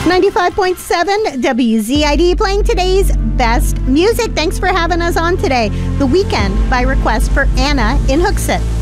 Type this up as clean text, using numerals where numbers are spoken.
95.7 WZID playing today's best music. Thanks for having us on today. The Weekend by request for Anna in Hooksett.